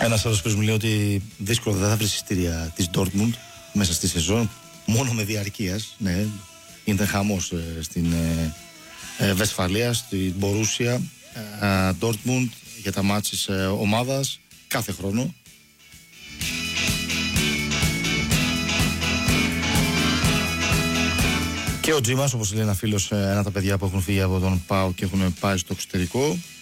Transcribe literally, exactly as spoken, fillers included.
Ένας άλλος που μου λέει ότι δύσκολο δεν θα βρει εισιτήρια της Dortmund μέσα στη σεζόν, μόνο με διαρκείας. Ναι, είναι χαμός ε, στην ε, ε, Βεσφαλία, στην Μπορούσια ε, Dortmund για τα μάτς της ε, ομάδας κάθε χρόνο. Και ο Τζίμας, όπως λέει ένα φίλος, ένα από τα παιδιά που έχουν φύγει από τον ΠΑΟ και έχουν πάει στο εξωτερικό.